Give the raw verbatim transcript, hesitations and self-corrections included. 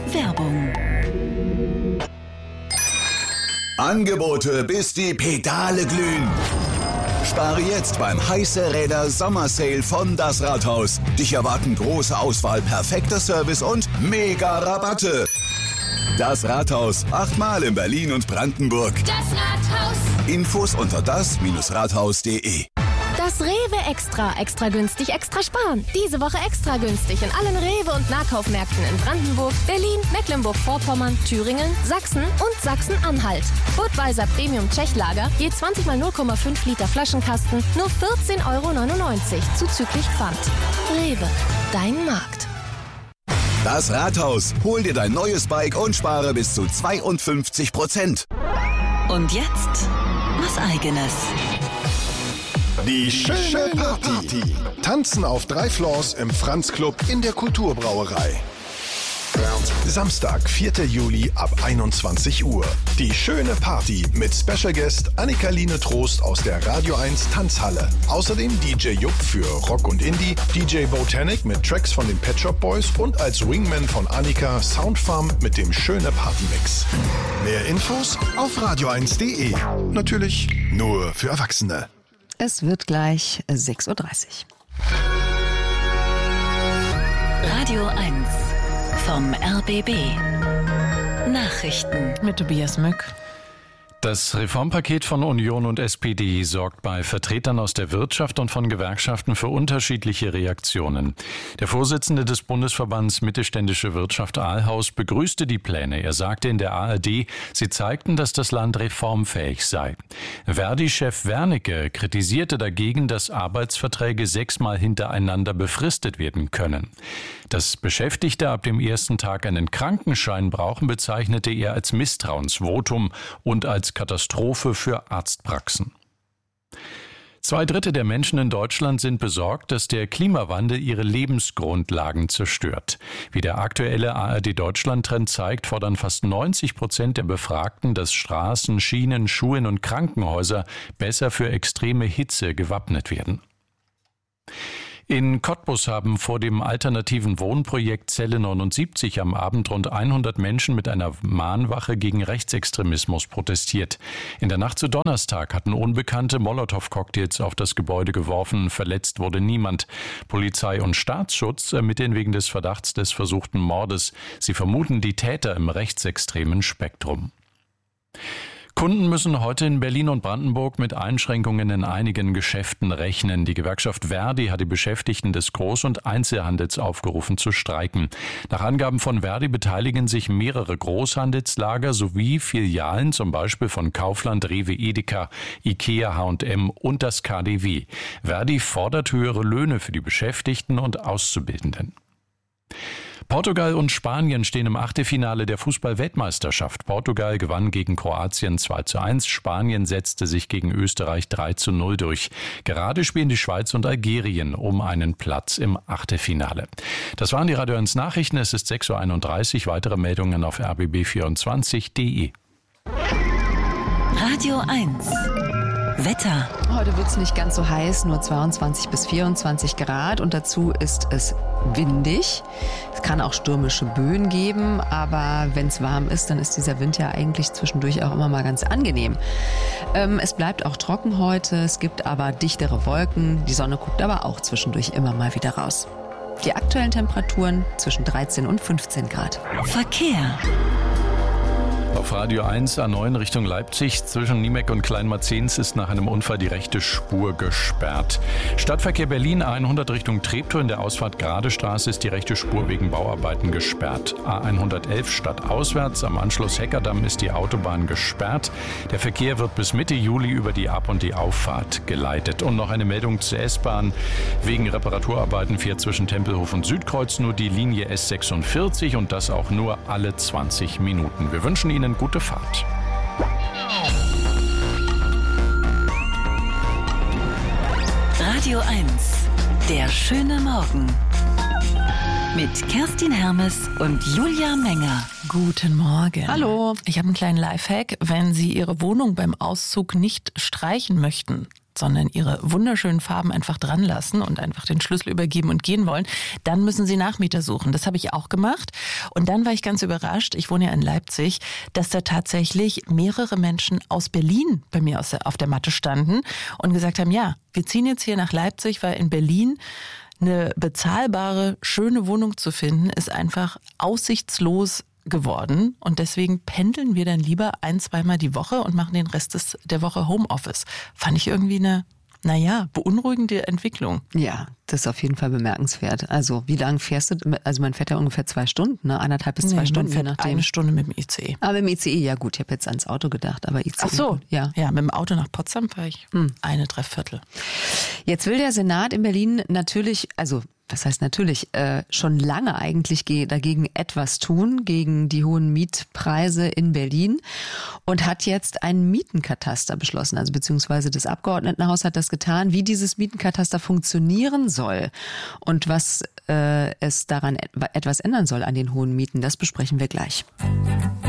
Werbung. Angebote, bis die Pedale glühen. Spare jetzt beim Heiße Räder Sommersale von Das Rathaus. Dich erwarten große Auswahl, perfekter Service und mega Rabatte. Das Rathaus, achtmal in Berlin und Brandenburg. Das Rathaus. Infos unter das Rathaus punkt de. Das Rewe Extra. Extra günstig, extra sparen. Diese Woche extra günstig in allen Rewe- und Nahkaufmärkten in Brandenburg, Berlin, Mecklenburg-Vorpommern, Thüringen, Sachsen und Sachsen-Anhalt. Budweiser Premium Tschechlager, je zwanzig mal null Komma fünf Liter Flaschenkasten, nur vierzehn Euro neunundneunzig, zuzüglich Pfand. Rewe, dein Markt. Das Rathaus. Hol dir dein neues Bike und spare bis zu zweiundfünfzig Prozent. Und jetzt was Eigenes. Die schöne Party. Tanzen auf drei Floors im Franz Club in der Kulturbrauerei. Samstag, vierter Juli ab einundzwanzig Uhr. Die schöne Party mit Special Guest Annika-Line Trost aus der Radio eins Tanzhalle. Außerdem D J Jupp für Rock und Indie, D J Botanic mit Tracks von den Pet Shop Boys und als Wingman von Annika Soundfarm mit dem schöne Partymix. Mehr Infos auf radio eins punkt de. Natürlich nur für Erwachsene. Es wird gleich sechs Uhr dreißig. Radio eins vom R B B. Nachrichten mit Tobias Mück. Das Reformpaket von Union und S P D sorgt bei Vertretern aus der Wirtschaft und von Gewerkschaften für unterschiedliche Reaktionen. Der Vorsitzende des Bundesverbands Mittelständische Wirtschaft Ahlhaus begrüßte die Pläne. Er sagte in der A R D, sie zeigten, dass das Land reformfähig sei. Verdi-Chef Wernicke kritisierte dagegen, dass Arbeitsverträge sechsmal hintereinander befristet werden können. Dass Beschäftigte ab dem ersten Tag einen Krankenschein brauchen, bezeichnete er als Misstrauensvotum und als Katastrophe für Arztpraxen. Zwei Drittel der Menschen in Deutschland sind besorgt, dass der Klimawandel ihre Lebensgrundlagen zerstört. Wie der aktuelle A R D-Deutschland-Trend zeigt, fordern fast neunzig Prozent der Befragten, dass Straßen, Schienen, Schulen und Krankenhäuser besser für extreme Hitze gewappnet werden. In Cottbus haben vor dem alternativen Wohnprojekt Zelle neunundsiebzig am Abend rund hundert Menschen mit einer Mahnwache gegen Rechtsextremismus protestiert. In der Nacht zu Donnerstag hatten Unbekannte Molotow-Cocktails auf das Gebäude geworfen. Verletzt wurde niemand. Polizei und Staatsschutz ermitteln wegen des Verdachts des versuchten Mordes. Sie vermuten die Täter im rechtsextremen Spektrum. Kunden müssen heute in Berlin und Brandenburg mit Einschränkungen in einigen Geschäften rechnen. Die Gewerkschaft Verdi hat die Beschäftigten des Groß- und Einzelhandels aufgerufen zu streiken. Nach Angaben von Verdi beteiligen sich mehrere Großhandelslager sowie Filialen, zum Beispiel von Kaufland, Rewe, Edeka, Ikea, H und M und das K D W. Verdi fordert höhere Löhne für die Beschäftigten und Auszubildenden. Portugal und Spanien stehen im Achtelfinale der Fußball-Weltmeisterschaft. Portugal gewann gegen Kroatien zwei zu eins, Spanien setzte sich gegen Österreich drei zu null durch. Gerade spielen die Schweiz und Algerien um einen Platz im Achtelfinale. Das waren die Radio eins Nachrichten, es ist sechs Uhr einunddreißig, weitere Meldungen auf r b b vierundzwanzig punkt de. Radio eins Wetter. Heute wird es nicht ganz so heiß, nur zweiundzwanzig bis vierundzwanzig Grad und dazu ist es windig. Es kann auch stürmische Böen geben, aber wenn es warm ist, dann ist dieser Wind ja eigentlich zwischendurch auch immer mal ganz angenehm. Ähm, es bleibt auch trocken heute, es gibt aber dichtere Wolken, die Sonne guckt aber auch zwischendurch immer mal wieder raus. Die aktuellen Temperaturen zwischen dreizehn und fünfzehn Grad. Verkehr. Auf Radio eins A neun Richtung Leipzig zwischen Niemeck und Kleinmarzens ist nach einem Unfall die rechte Spur gesperrt. Stadtverkehr Berlin A hundert Richtung Treptow in der Ausfahrt Gradestraße ist die rechte Spur wegen Bauarbeiten gesperrt. A hundertelf stadtauswärts am Anschluss Heckerdamm ist die Autobahn gesperrt. Der Verkehr wird bis Mitte Juli über die Ab- und die Auffahrt geleitet. Und noch eine Meldung zur S-Bahn. Wegen Reparaturarbeiten fährt zwischen Tempelhof und Südkreuz nur die Linie S sechsundvierzig und das auch nur alle zwanzig Minuten. Wir wünschen Ihnen gute Fahrt. Radio eins, der schöne Morgen. Mit Kerstin Hermes und Julia Menger. Guten Morgen. Hallo. Ich habe einen kleinen Lifehack. Wenn Sie Ihre Wohnung beim Auszug nicht streichen möchten, sondern ihre wunderschönen Farben einfach dran lassen und einfach den Schlüssel übergeben und gehen wollen, dann müssen sie Nachmieter suchen. Das habe ich auch gemacht. Und dann war ich ganz überrascht, ich wohne ja in Leipzig, dass da tatsächlich mehrere Menschen aus Berlin bei mir aus der, auf der Matte standen und gesagt haben, ja, wir ziehen jetzt hier nach Leipzig, weil in Berlin eine bezahlbare, schöne Wohnung zu finden, ist einfach aussichtslos geworden. Und deswegen pendeln wir dann lieber ein-, zweimal die Woche und machen den Rest des, der Woche Homeoffice. Fand ich irgendwie eine, naja, beunruhigende Entwicklung. Ja, das ist auf jeden Fall bemerkenswert. Also wie lange fährst du? Also man fährt ja ungefähr zwei Stunden, ne? Eineinhalb bis zwei nee, Stunden, man fährt je nachdem. Eine Stunde mit dem I C E. Aber im I C E, ja gut, ich habe jetzt ans Auto gedacht, aber I C E. Ach so, ja. ja, mit dem Auto nach Potsdam fahre ich hm. eine Dreiviertel. Jetzt will der Senat in Berlin natürlich, also was heißt natürlich, äh, schon lange eigentlich ge- dagegen etwas tun, gegen die hohen Mietpreise in Berlin und hat jetzt einen Mietenkataster beschlossen, also beziehungsweise das Abgeordnetenhaus hat das getan, wie dieses Mietenkataster funktionieren soll und was äh, es daran et- etwas ändern soll an den hohen Mieten, das besprechen wir gleich.